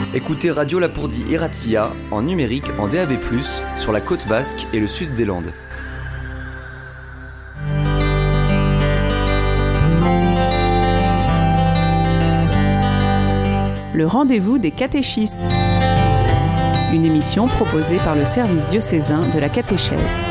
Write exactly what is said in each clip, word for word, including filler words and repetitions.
Écoutez Radio Lapourdie Iratia en numérique en D A B plus, sur la côte basque et le sud des Landes. Le rendez-vous des catéchistes. Une émission proposée par le service diocésain de la catéchèse.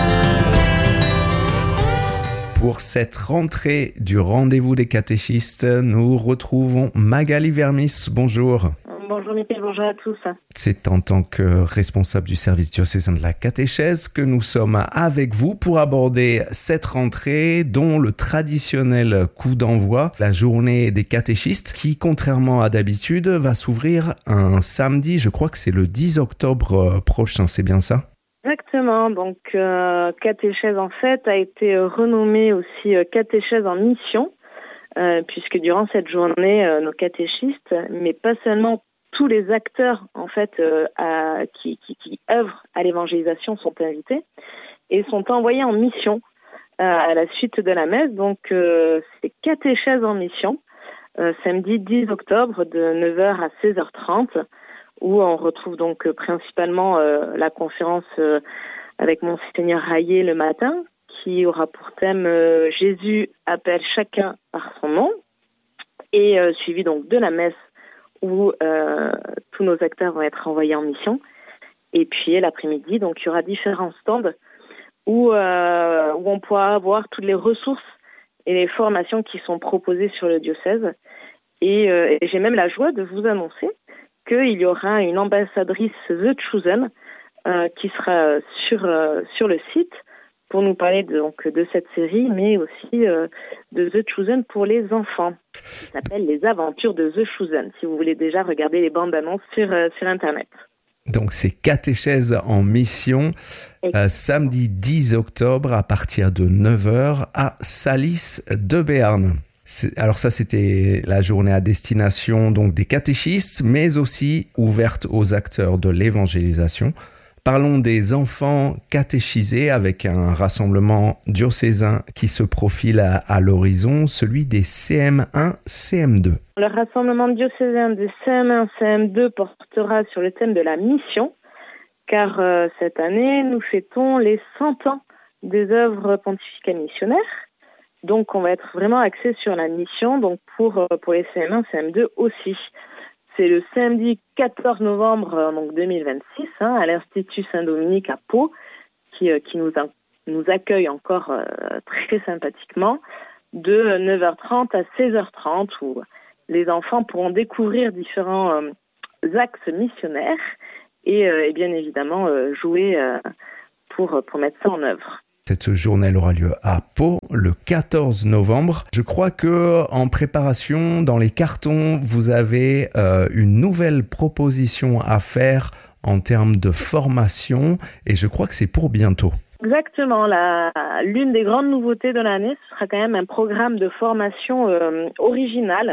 Pour cette rentrée du rendez-vous des catéchistes, nous retrouvons Magali Vermis. Bonjour. Bonjour Mickaël, bonjour à tous. C'est en tant que responsable du service diocésain de la catéchèse que nous sommes avec vous pour aborder cette rentrée dont le traditionnel coup d'envoi, la journée des catéchistes, qui contrairement à d'habitude va s'ouvrir un samedi, je crois que c'est le dix octobre prochain, c'est bien ça ? Exactement, donc euh, catéchèse en fait a été renommée aussi euh, catéchèse en mission, euh, puisque durant cette journée, euh, nos catéchistes, mais pas seulement tous les acteurs en fait euh, à, qui, qui, qui œuvrent à l'évangélisation sont invités et sont envoyés en mission euh, à la suite de la messe. Donc euh, c'est catéchèse en mission, euh, samedi dix octobre de neuf heures à seize heures trente, où on retrouve donc euh, principalement euh, la conférence euh, avec Monseigneur Raillet le matin, qui aura pour thème euh, Jésus appelle chacun par son nom, et euh, suivi donc de la messe où euh, tous nos acteurs vont être envoyés en mission. Et puis l'après-midi, donc il y aura différents stands où, euh, où on pourra avoir toutes les ressources et les formations qui sont proposées sur le diocèse. Et, euh, et j'ai même la joie de vous annoncer qu'il y aura une ambassadrice The Chosen euh, qui sera sur, euh, sur le site pour nous parler de, donc, de cette série, mais aussi euh, de The Chosen pour les enfants. Ça s'appelle Les Aventures de The Chosen, si vous voulez déjà regarder les bandes annonces sur, euh, sur Internet. Donc c'est catéchèse en mission, euh, samedi dix octobre à partir de neuf heures à Salis de Béarn. C'est, alors ça, c'était la journée à destination donc des catéchistes, mais aussi ouverte aux acteurs de l'évangélisation. Parlons des enfants catéchisés avec un rassemblement diocésain qui se profile à, à l'horizon, celui des C M un C M deux. Le rassemblement diocésain des C M un C M deux portera sur le thème de la mission, car euh, cette année, nous fêtons les cent ans des œuvres pontificales missionnaires. Donc, on va être vraiment axé sur la mission, donc pour, pour les C M un C M deux aussi. C'est le samedi quatorze novembre donc deux mille vingt-six hein, à l'Institut Saint-Dominique à Pau, qui, qui nous, a, nous accueille encore euh, très sympathiquement, de neuf heures trente à seize heures trente, où les enfants pourront découvrir différents euh, axes missionnaires et, euh, et bien évidemment euh, jouer euh, pour, pour mettre ça en œuvre. Cette journée elle aura lieu à Pau le quatorze novembre. Je crois que en préparation, dans les cartons, vous avez euh, une nouvelle proposition à faire en termes de formation et je crois que c'est pour bientôt. Exactement. La, l'une des grandes nouveautés de l'année, ce sera quand même un programme de formation euh, original,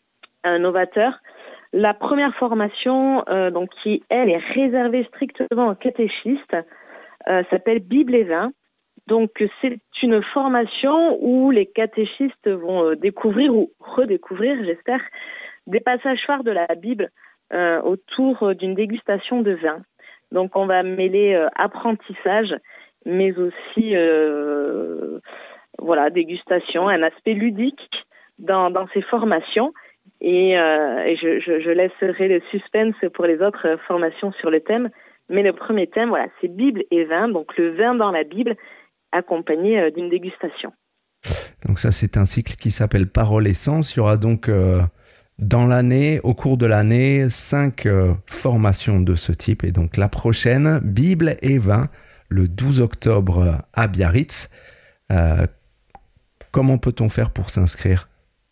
un novateur. La première formation, euh, donc qui elle est réservée strictement aux catéchistes, euh, s'appelle Bible et vin. Donc, c'est une formation où les catéchistes vont découvrir ou redécouvrir, j'espère, des passages phares de la Bible euh, autour d'une dégustation de vin. Donc, on va mêler euh, apprentissage, mais aussi euh, voilà, dégustation, un aspect ludique dans, dans ces formations. Et, euh, et je, je, je laisserai le suspense pour les autres formations sur le thème. Mais le premier thème, voilà, c'est Bible et vin, donc le vin dans la Bible, accompagné d'une dégustation. Donc ça, c'est un cycle qui s'appelle Parole et Sens. Il y aura donc euh, dans l'année, au cours de l'année, cinq euh, formations de ce type. Et donc la prochaine, Bible et vin, le douze octobre à Biarritz. Euh, comment peut-on faire pour s'inscrire ?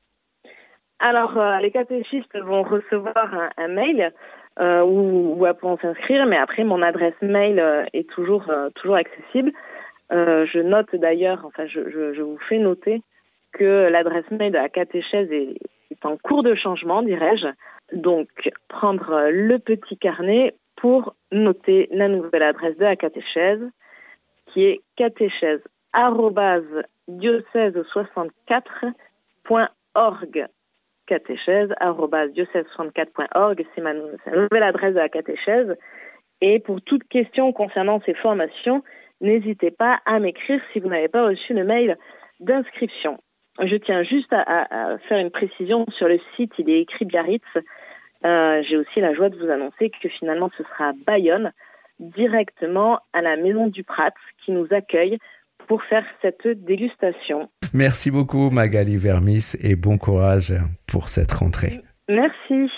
Alors, euh, les catéchistes vont recevoir un, un mail euh, où, où elles pourront s'inscrire, mais après, mon adresse mail euh, est toujours, euh, toujours accessible. Euh, je note d'ailleurs, enfin je, je, je vous fais noter que l'adresse mail de la catéchèse est, est en cours de changement, dirais-je. Donc, prendre le petit carnet pour noter la nouvelle adresse de la catéchèse, qui est catéchèse arobase diocèse soixante-quatre point org. catéchèse arobase diocèse soixante-quatre point org. C'est ma, c'est la nouvelle adresse de la catéchèse. Et pour toute question concernant ces formations, n'hésitez pas à m'écrire si vous n'avez pas reçu le mail d'inscription. Je tiens juste à, à, à faire une précision sur le site, il est écrit Biarritz. Euh, j'ai aussi la joie de vous annoncer que finalement ce sera à Bayonne, directement à la Maison du Prat, qui nous accueille pour faire cette dégustation. Merci beaucoup Magali Vermis et bon courage pour cette rentrée. Merci.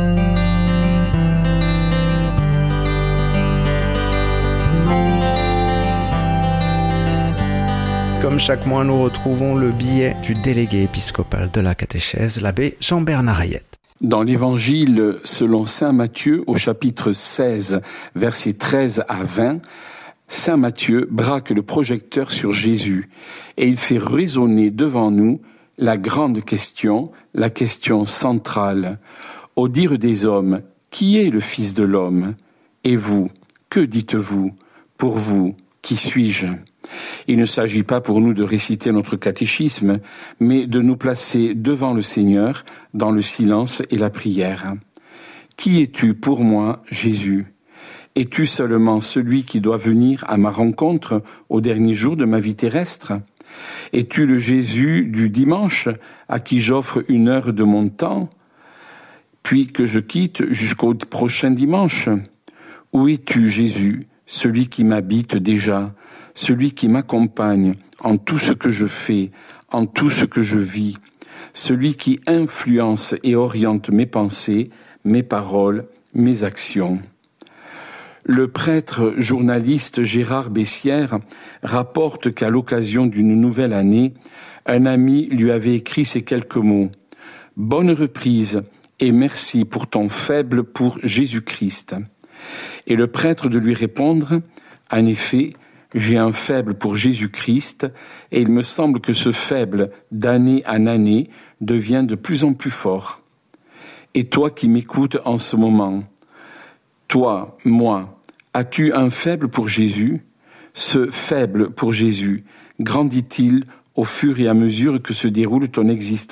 Comme chaque mois, nous retrouvons le billet du délégué épiscopal de la catéchèse, l'abbé Jean-Bernard Hayette. Dans l'Évangile selon saint Matthieu, au chapitre seize, versets treize à vingt, saint Matthieu braque le projecteur sur Jésus et il fait résonner devant nous la grande question, la question centrale. Au dire des hommes, qui est le Fils de l'homme ? Et vous, que dites-vous ? Pour vous, qui suis-je ? Il ne s'agit pas pour nous de réciter notre catéchisme, mais de nous placer devant le Seigneur dans le silence et la prière. Qui es-tu pour moi, Jésus ? Es-tu seulement celui qui doit venir à ma rencontre au dernier jour de ma vie terrestre ? Es-tu le Jésus du dimanche à qui j'offre une heure de mon temps, puis que je quitte jusqu'au prochain dimanche ? Où es-tu, Jésus, celui qui m'habite déjà ? Celui qui m'accompagne en tout ce que je fais, en tout ce que je vis, celui qui influence et oriente mes pensées, mes paroles, mes actions. Le prêtre journaliste Gérard Bessières rapporte qu'à l'occasion d'une nouvelle année, un ami lui avait écrit ces quelques mots. « Bonne reprise et merci pour ton faible pour Jésus-Christ. » Et le prêtre de lui répondre « En effet, j'ai un faible pour Jésus-Christ et il me semble que ce faible, d'année en année, devient de plus en plus fort. Et toi qui m'écoutes en ce moment, toi, moi, as-tu un faible pour Jésus ? Ce faible pour Jésus, grandit-il au fur et à mesure que se déroule ton existence ?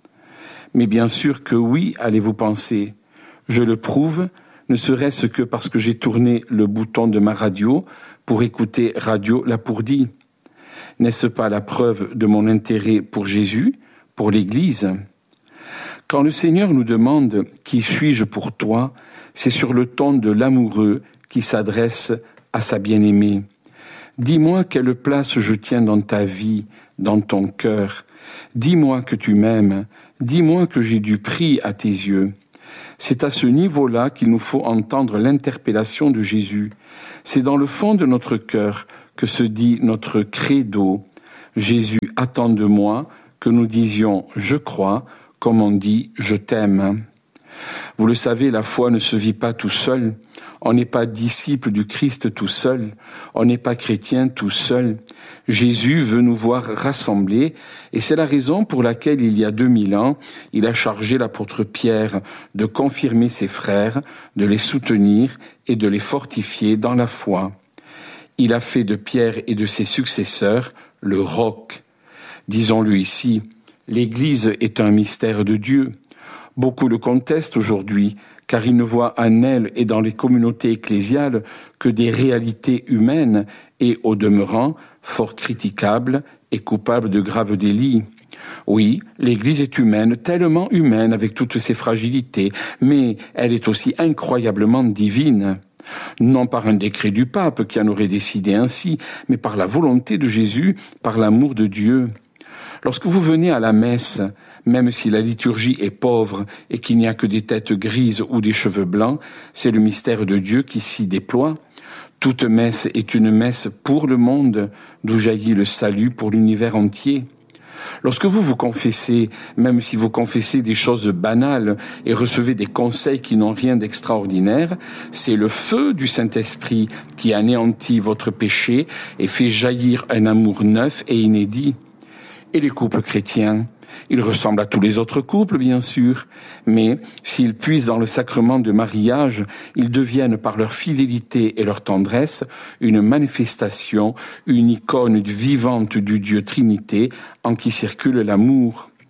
Mais bien sûr que oui, allez-vous penser. Je le prouve, ne serait-ce que parce que j'ai tourné le bouton de ma radio pour écouter Radio Lapourdie. N'est-ce pas la preuve de mon intérêt pour Jésus, pour l'Église ? Quand le Seigneur nous demande « Qui suis-je pour toi ?», c'est sur le ton de l'amoureux qui s'adresse à sa bien-aimée. Dis-moi quelle place je tiens dans ta vie, dans ton cœur. Dis-moi que tu m'aimes. Dis-moi que j'ai du prix à tes yeux. C'est à ce niveau-là qu'il nous faut entendre l'interpellation de Jésus. C'est dans le fond de notre cœur que se dit notre credo. Jésus, attends de moi, que nous disions « je crois », comme on dit « je t'aime ». Vous le savez, la foi ne se vit pas tout seul. On n'est pas disciple du Christ tout seul. On n'est pas chrétien tout seul. Jésus veut nous voir rassemblés et c'est la raison pour laquelle il y a deux mille ans, il a chargé l'apôtre Pierre de confirmer ses frères, de les soutenir et de les fortifier dans la foi. Il a fait de Pierre et de ses successeurs le roc. Disons-le ici, l'Église est un mystère de Dieu. Beaucoup le contestent aujourd'hui, car ils ne voient en elle et dans les communautés ecclésiales que des réalités humaines et, au demeurant, fort critiquables et coupables de graves délits. Oui, l'Église est humaine, tellement humaine avec toutes ses fragilités, mais elle est aussi incroyablement divine. Non par un décret du pape qui en aurait décidé ainsi, mais par la volonté de Jésus, par l'amour de Dieu. Lorsque vous venez à la messe, même si la liturgie est pauvre et qu'il n'y a que des têtes grises ou des cheveux blancs, c'est le mystère de Dieu qui s'y déploie. Toute messe est une messe pour le monde, d'où jaillit le salut pour l'univers entier. Lorsque vous vous confessez, même si vous confessez des choses banales et recevez des conseils qui n'ont rien d'extraordinaire, c'est le feu du Saint-Esprit qui anéantit votre péché et fait jaillir un amour neuf et inédit. Et les couples chrétiens, ils ressemblent à tous les autres couples, bien sûr, mais s'ils puisent dans le sacrement de mariage, ils deviennent par leur fidélité et leur tendresse une manifestation, une icône vivante du Dieu Trinité en qui circule l'amour.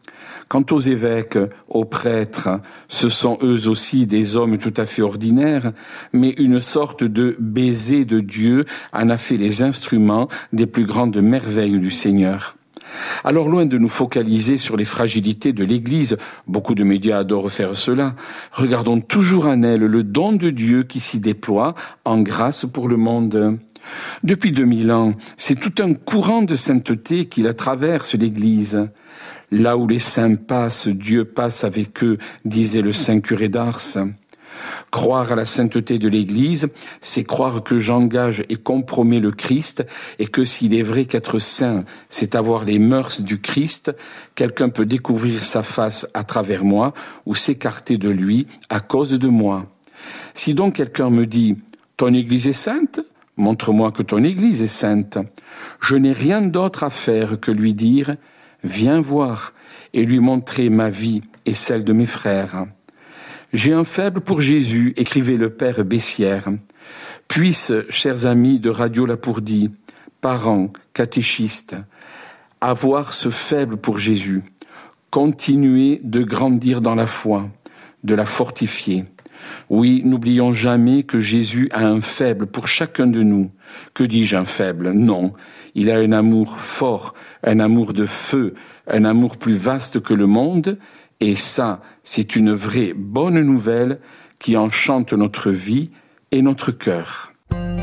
Quant aux évêques, aux prêtres, ce sont eux aussi des hommes tout à fait ordinaires, mais une sorte de baiser de Dieu en a fait les instruments des plus grandes merveilles du Seigneur. Alors loin de nous focaliser sur les fragilités de l'Église, beaucoup de médias adorent faire cela, regardons toujours en elle le don de Dieu qui s'y déploie en grâce pour le monde. Depuis deux mille ans, c'est tout un courant de sainteté qui la traverse l'Église. Là où les saints passent, Dieu passe avec eux, disait le saint curé d'Ars. Croire à la sainteté de l'Église, c'est croire que j'engage et compromets le Christ et que s'il est vrai qu'être saint, c'est avoir les mœurs du Christ, quelqu'un peut découvrir sa face à travers moi ou s'écarter de lui à cause de moi. Si donc quelqu'un me dit « Ton Église est sainte ?» Montre-moi que ton Église est sainte. Je n'ai rien d'autre à faire que lui dire « Viens voir » et lui montrer ma vie et celle de mes frères. J'ai un faible pour Jésus, écrivait le père Bessières. Puisse, chers amis de Radio Lapourdie, parents, catéchistes, avoir ce faible pour Jésus, continuer de grandir dans la foi, de la fortifier. Oui, n'oublions jamais que Jésus a un faible pour chacun de nous. Que dis-je un faible? Non, il a un amour fort, un amour de feu, un amour plus vaste que le monde, et ça, c'est une vraie bonne nouvelle qui enchante notre vie et notre cœur.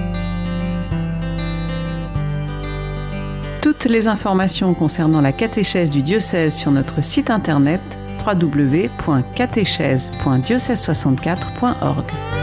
Toutes les informations concernant la catéchèse du diocèse sur notre site internet w w w point catéchèse point diocèse soixante-quatre point org.